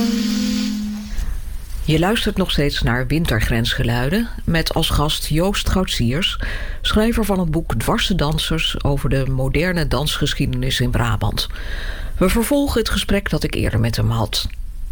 Je luistert nog steeds naar Wintergrensgeluiden met als gast Joost Goutsiers, schrijver van het boek Dwarse Dansers over de moderne dansgeschiedenis in Brabant. We vervolgen het gesprek dat ik eerder met hem had.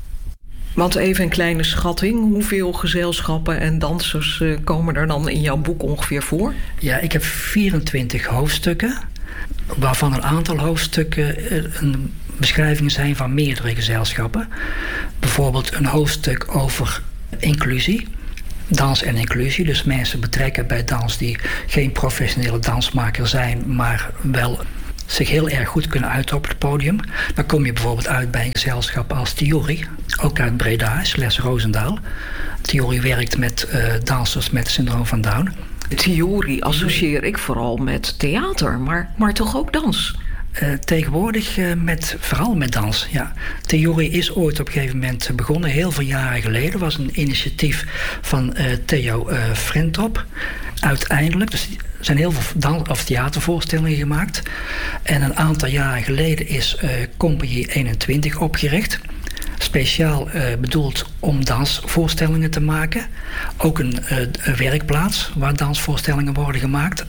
Want even een kleine schatting, hoeveel gezelschappen en dansers komen er dan in jouw boek ongeveer voor? Ja, ik heb 24 hoofdstukken, waarvan een aantal hoofdstukken een beschrijvingen zijn van meerdere gezelschappen. Bijvoorbeeld een hoofdstuk over inclusie, dans en inclusie. Dus mensen betrekken bij dans die geen professionele dansmaker zijn, maar wel zich heel erg goed kunnen uiten op het podium. Dan kom je bijvoorbeeld uit bij een gezelschap als Tiori, ook uit Breda, /Roosendaal. Tiori werkt met dansers met syndroom van Down. Tiori associeer ik vooral met theater, maar toch ook dans? Tegenwoordig vooral met dans, ja. Tiori is ooit op een gegeven moment begonnen, heel veel jaren geleden. Was een initiatief van Theo Frentop. Uiteindelijk, dus er zijn heel veel theatervoorstellingen gemaakt. En een aantal jaren geleden is Compagnie 21 opgericht. Speciaal bedoeld om dansvoorstellingen te maken. Ook een werkplaats waar dansvoorstellingen worden gemaakt.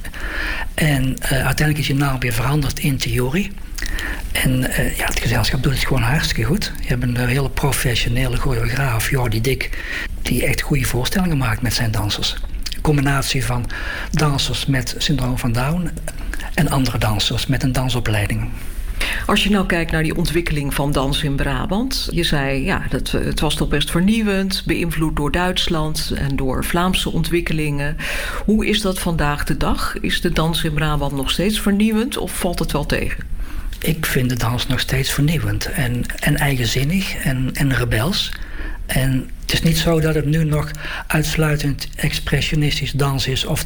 En uiteindelijk is je naam weer veranderd in Tiori. En het gezelschap doet het gewoon hartstikke goed. Je hebt een hele professionele choreograaf, Jordi Dik, die echt goede voorstellingen maakt met zijn dansers. Een combinatie van dansers met syndroom van Down en andere dansers met een dansopleiding. Als je nou kijkt naar die ontwikkeling van dans in Brabant. Je zei, het was toch best vernieuwend, beïnvloed door Duitsland en door Vlaamse ontwikkelingen. Hoe is dat vandaag de dag? Is de dans in Brabant nog steeds vernieuwend of valt het wel tegen? Ik vind de dans nog steeds vernieuwend en eigenzinnig en rebels. En het is niet zo dat het nu nog uitsluitend expressionistisch dans is of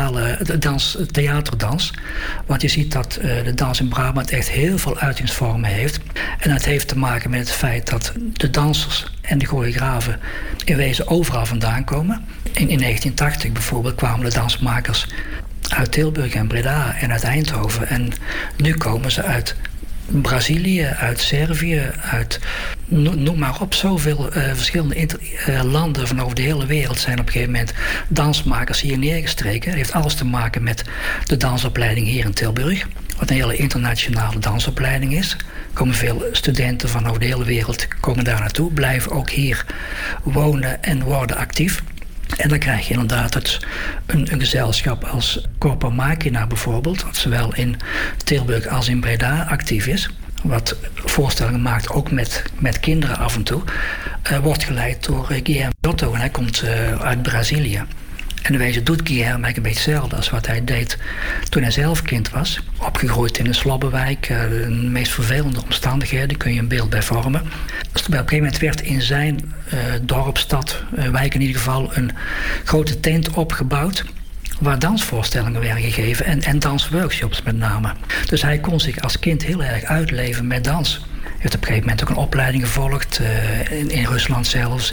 theaterdans. Want je ziet dat de dans in Brabant echt heel veel uitingsvormen heeft. En dat heeft te maken met het feit dat de dansers en de choreografen in wezen overal vandaan komen. In 1980 bijvoorbeeld kwamen de dansmakers uit Tilburg en Breda en uit Eindhoven. En nu komen ze uit Brazilië, uit Servië, uit noem maar op, zoveel verschillende landen van over de hele wereld zijn op een gegeven moment dansmakers hier neergestreken. Het heeft alles te maken met de dansopleiding hier in Tilburg, wat een hele internationale dansopleiding is. Er komen veel studenten van over de hele wereld komen daar naartoe, blijven ook hier wonen en worden actief. En dan krijg je inderdaad een gezelschap als Corpo Machina bijvoorbeeld, wat zowel in Tilburg als in Breda actief is, wat voorstellingen maakt ook met kinderen af en toe, wordt geleid door Guilherme Giotto en hij komt uit Brazilië. En in wezen doet Guilherme eigenlijk een beetje hetzelfde als wat hij deed toen hij zelf kind was. Opgegroeid in een slabbenwijk, de meest vervelende omstandigheden, kun je een beeld bij vormen. Dus op een gegeven moment werd in zijn dorp, stad, wijk in ieder geval, een grote tent opgebouwd waar dansvoorstellingen werden gegeven en dansworkshops met name. Dus hij kon zich als kind heel erg uitleven met dans. Hij heeft op een gegeven moment ook een opleiding gevolgd, in Rusland zelfs,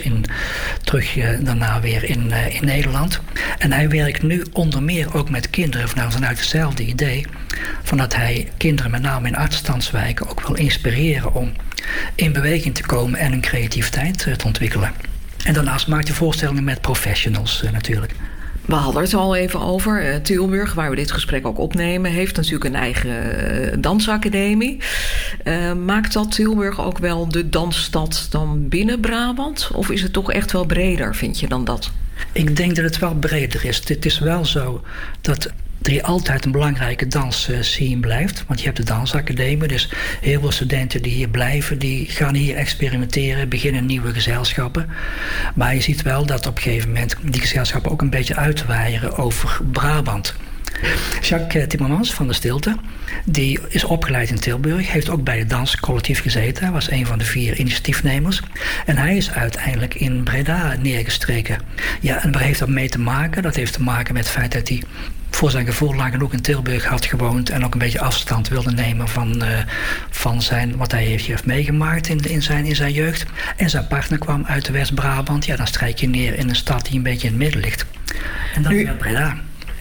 daarna weer in Nederland. En hij werkt nu onder meer ook met kinderen vanuit hetzelfde idee, van dat hij kinderen met name in achterstandswijken ook wil inspireren om in beweging te komen en hun creativiteit te ontwikkelen. En daarnaast maakt hij voorstellingen met professionals natuurlijk. We hadden het al even over. Tilburg, waar we dit gesprek ook opnemen, heeft natuurlijk een eigen dansacademie. Maakt dat Tilburg ook wel de dansstad dan binnen Brabant? Of is het toch echt wel breder, vind je, dan dat? Ik denk dat het wel breder is. Het is wel zo dat er hier altijd een belangrijke dansscene blijft. Want je hebt de dansacademie, dus heel veel studenten die hier blijven, die gaan hier experimenteren, beginnen nieuwe gezelschappen. Maar je ziet wel dat op een gegeven moment die gezelschappen ook een beetje uitwaaien over Brabant. Jacques Timmermans van de Stilte, die is opgeleid in Tilburg, heeft ook bij het danscollectief gezeten. Hij was een van de 4 initiatiefnemers. En hij is uiteindelijk in Breda neergestreken. Ja, en waar heeft dat mee te maken? Dat heeft te maken met het feit dat hij voor zijn gevoel lang genoeg in Tilburg had gewoond en ook een beetje afstand wilde nemen van wat hij heeft meegemaakt in zijn jeugd. En zijn partner kwam uit de West-Brabant. Ja, dan strijk je neer in een stad die een beetje in het midden ligt. En dat is Breda.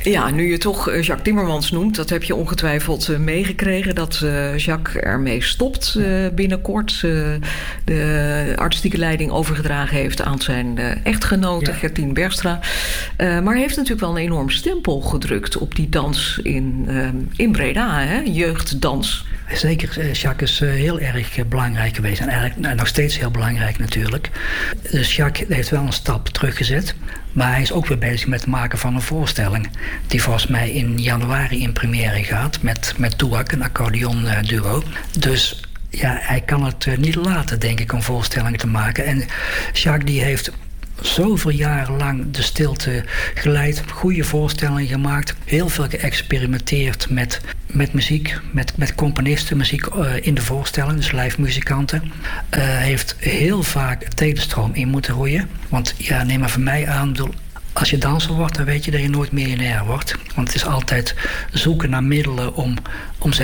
Ja, nu je toch Jacques Timmermans noemt, dat heb je ongetwijfeld meegekregen, dat Jacques ermee stopt binnenkort. De artistieke leiding overgedragen heeft aan zijn echtgenote Gertien Bergstra. Maar heeft natuurlijk wel een enorm stempel gedrukt op die dans in Breda, hè? Jeugddans. Zeker, Jacques is heel erg belangrijk geweest en eigenlijk nog steeds heel belangrijk natuurlijk. Dus Jacques heeft wel een stap teruggezet. Maar hij is ook weer bezig met het maken van een voorstelling. Die volgens mij in januari in première gaat. Met Touak, een accordeon duo. Dus ja, hij kan het niet laten, denk ik, om voorstellingen te maken. En Jacques die heeft zoveel jaren lang de stilte geleid. Goede voorstellingen gemaakt. Heel veel geëxperimenteerd met muziek. Met componisten, muziek in de voorstelling. Dus live muzikanten. Heeft heel vaak tegenstroom in moeten roeien. Want ja, neem maar van mij aan. Als je danser wordt, dan weet je dat je nooit miljonair wordt. Want het is altijd zoeken naar middelen om